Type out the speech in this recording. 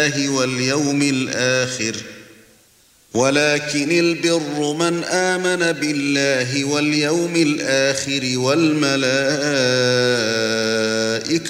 واليوم الآخر ولكن البر من آمن بالله واليوم الآخر والملائكة